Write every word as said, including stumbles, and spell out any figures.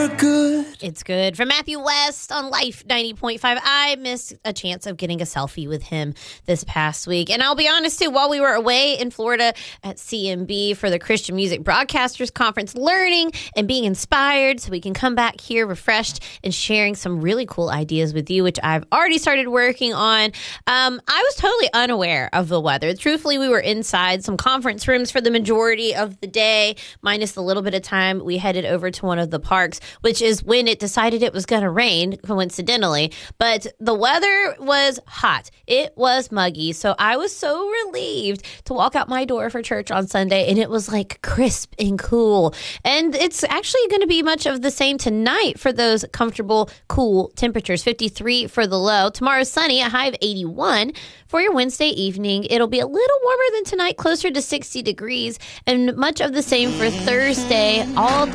you're good. It's good. From Matthew West on Life ninety point five. I missed a chance of getting a selfie with him this past week. And I'll be honest, too, while we were away in Florida at C M B for the Christian Music Broadcasters Conference, learning and being inspired so we can come back here refreshed and sharing some really cool ideas with you, which I've already started working on. Um, I was totally unaware of the weather. Truthfully, we were inside some conference rooms for the majority of the day, minus the little bit of time we headed over to one of the parks, which is when it decided it was going to rain, coincidentally. But the weather was hot. It was muggy. So I was so relieved to walk out my door for church on Sunday, and it was like crisp and cool. And it's actually going to be much of the same tonight for those comfortable, cool temperatures. fifty-three for the low. Tomorrow's sunny, a high of eighty-one. For your Wednesday evening, it'll be a little warmer than tonight, closer to sixty degrees, and much of the same for Thursday. All day